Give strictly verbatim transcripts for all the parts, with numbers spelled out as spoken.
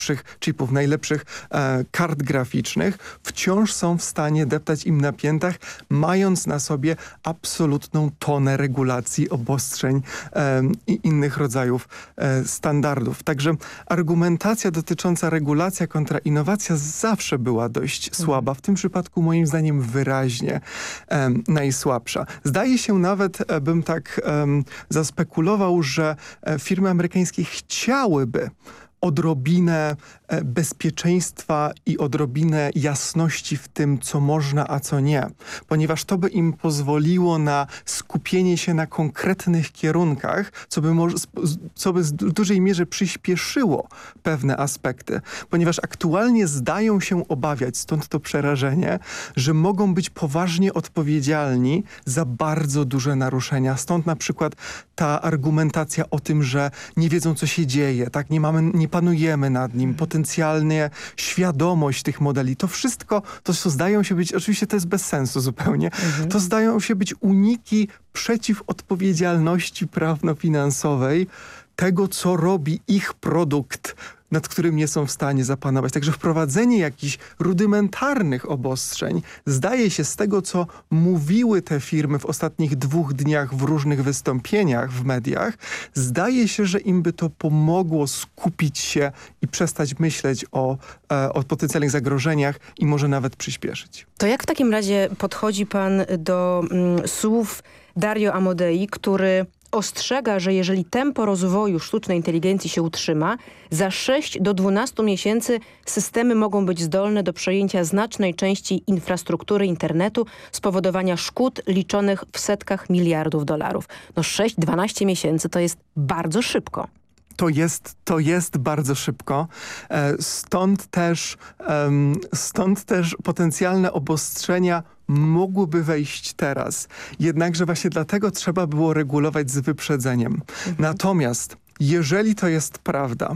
najlepszych chipów, najlepszych e, kart graficznych, wciąż są w stanie deptać im na piętach, mając na sobie absolutną tonę regulacji, obostrzeń e, i innych rodzajów e, standardów. Także argumentacja dotycząca regulacja kontra innowacja zawsze była dość słaba. W tym przypadku moim zdaniem wyraźnie e, najsłabsza. Zdaje się nawet, e, bym tak e, zaspekulował, że e, firmy amerykańskie chciałyby odrobinę bezpieczeństwa i odrobinę jasności w tym, co można, a co nie. Ponieważ to by im pozwoliło na skupienie się na konkretnych kierunkach, co by, może, co by w dużej mierze przyspieszyło pewne aspekty. Ponieważ aktualnie zdają się obawiać, stąd to przerażenie, że mogą być poważnie odpowiedzialni za bardzo duże naruszenia. Stąd na przykład ta argumentacja o tym, że nie wiedzą, co się dzieje, tak? Nie mamy, nie panujemy nad nim, potencjalnie świadomość tych modeli. To wszystko, to co zdają się być, oczywiście to jest bez sensu zupełnie, mhm. to zdają się być uniki przeciw odpowiedzialności prawno-finansowej tego, co robi ich produkt, nad którym nie są w stanie zapanować. Także wprowadzenie jakichś rudymentarnych obostrzeń zdaje się z tego, co mówiły te firmy w ostatnich dwóch dniach w różnych wystąpieniach w mediach, zdaje się, że im by to pomogło skupić się i przestać myśleć o, e, o potencjalnych zagrożeniach i może nawet przyspieszyć. To jak w takim razie podchodzi pan do mm, słów Dario Amodei, który ostrzega, że jeżeli tempo rozwoju sztucznej inteligencji się utrzyma, za sześć do dwunastu miesięcy systemy mogą być zdolne do przejęcia znacznej części infrastruktury internetu, spowodowania szkód liczonych w setkach miliardów dolarów. No sześć do dwunastu miesięcy to jest bardzo szybko. To jest, to jest bardzo szybko. Stąd też, stąd też potencjalne obostrzenia mogłyby wejść teraz. Jednakże właśnie dlatego trzeba było regulować z wyprzedzeniem. Mhm. Natomiast jeżeli to jest prawda,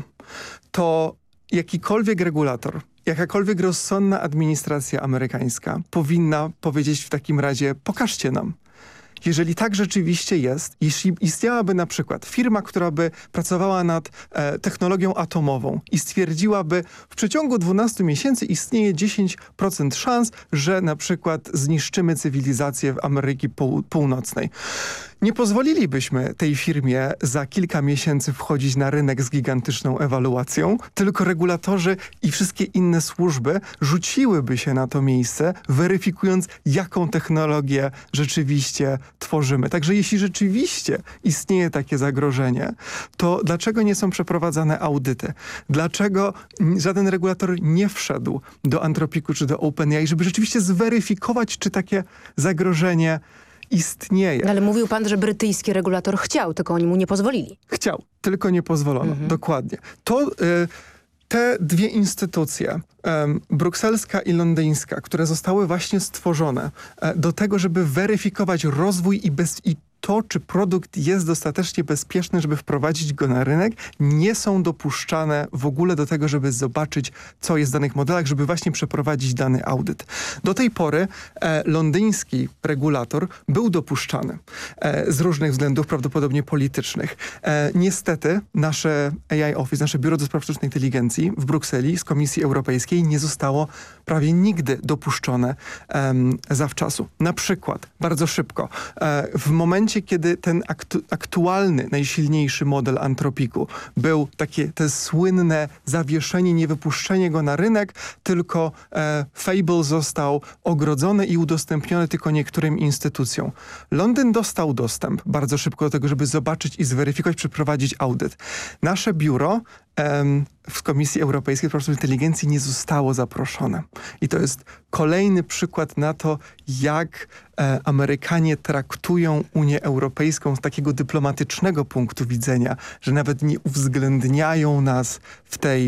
to jakikolwiek regulator, jakakolwiek rozsądna administracja amerykańska powinna powiedzieć w takim razie: pokażcie nam. Jeżeli tak rzeczywiście jest, jeśli istniałaby na przykład firma, która by pracowała nad e, technologią atomową i stwierdziłaby, w przeciągu dwunastu miesięcy istnieje dziesięć procent szans, że na przykład zniszczymy cywilizację w Ameryki Pół- Północnej. Nie pozwolilibyśmy tej firmie za kilka miesięcy wchodzić na rynek z gigantyczną ewaluacją, tylko regulatorzy i wszystkie inne służby rzuciłyby się na to miejsce, weryfikując, jaką technologię rzeczywiście tworzymy. Także jeśli rzeczywiście istnieje takie zagrożenie, to dlaczego nie są przeprowadzane audyty? Dlaczego żaden regulator nie wszedł do Anthropicu czy do OpenAI, żeby rzeczywiście zweryfikować, czy takie zagrożenie istnieje. Ale mówił pan, że brytyjski regulator chciał, tylko oni mu nie pozwolili. Chciał, tylko nie pozwolono. Mhm. Dokładnie. To... Y Te dwie instytucje, um, brukselska i londyńska, które zostały właśnie stworzone e, do tego, żeby weryfikować rozwój i, bez, i to, czy produkt jest dostatecznie bezpieczny, żeby wprowadzić go na rynek, nie są dopuszczane w ogóle do tego, żeby zobaczyć, co jest w danych modelach, żeby właśnie przeprowadzić dany audyt. Do tej pory e, londyński regulator był dopuszczany e, z różnych względów, prawdopodobnie politycznych. E, niestety nasze A I Office, nasze Biuro do Spraw Sztucznej Inteligencji w Brukseli z Komisji Europejskiej nie zostało prawie nigdy dopuszczone e, zawczasu. Na przykład, bardzo szybko, e, w momencie, kiedy ten aktu aktualny, najsilniejszy model Anthropicu był takie te słynne zawieszenie, niewypuszczenie go na rynek, tylko e, Fable został ogrodzony i udostępniony tylko niektórym instytucjom. Londyn dostał dostęp bardzo szybko do tego, żeby zobaczyć i zweryfikować, przeprowadzić audyt. Nasze biuro em, w Komisji Europejskiej do Spraw Inteligencji nie zostało zaproszone. I to jest kolejny przykład na to, jak e, Amerykanie traktują Unię Europejską z takiego dyplomatycznego punktu widzenia, że nawet nie uwzględniają nas w tej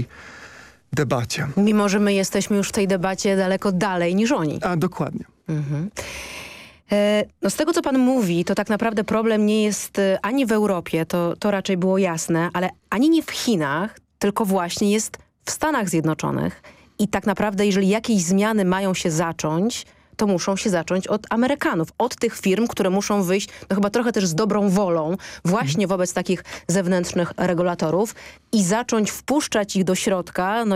debacie. Mimo, że my jesteśmy już w tej debacie daleko dalej niż oni. A, dokładnie. Mhm. No z tego, co pan mówi, to tak naprawdę problem nie jest ani w Europie, to, to raczej było jasne, ale ani nie w Chinach, tylko właśnie jest w Stanach Zjednoczonych. I tak naprawdę, jeżeli jakieś zmiany mają się zacząć, to muszą się zacząć od Amerykanów, od tych firm, które muszą wyjść, no chyba trochę też z dobrą wolą, właśnie wobec takich zewnętrznych regulatorów i zacząć wpuszczać ich do środka, no